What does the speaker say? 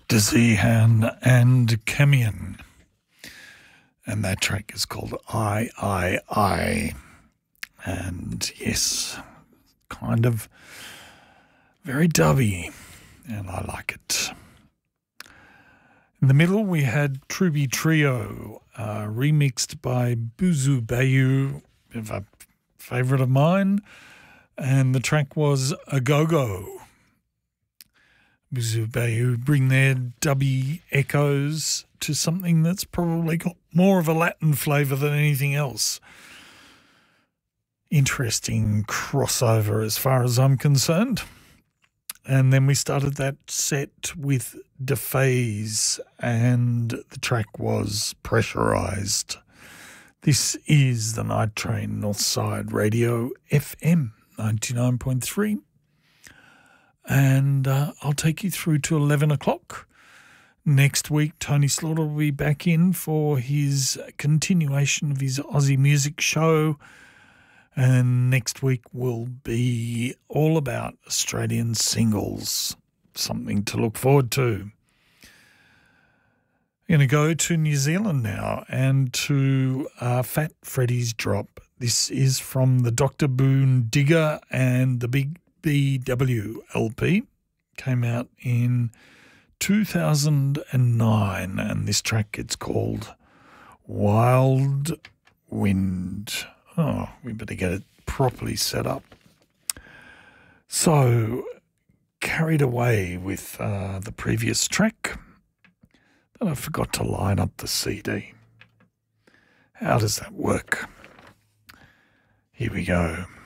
Dr. Zihan and Camion. And that track is called I. And yes, kind of very dubby, and I like it. In the middle, we had Truby Trio, remixed by Buzu Bayu, a favourite of mine, and the track was A Go-Go. Buzu Bayu bring their dubby echoes to something that's probably got more of a Latin flavour than anything else. Interesting crossover as far as I'm concerned. And then we started that set with DeFaze, and the track was Pressurized. This is the Night Train Northside Radio FM 99.3. And I'll take you through to 11 o'clock. Next week, Tony Slaughter will be back in for his continuation of his Aussie music show. And next week will be all about Australian singles, something to look forward to. I'm going to go to New Zealand now and to Fat Freddy's Drop. This is from the Dr. Boone Digger and the Big BW LP. Came out in 2009, and this track, it's called Wild Wind. Oh, we better get it properly set up. So, carried away with the previous track, but I forgot to line up the CD. How does that work? Here we go.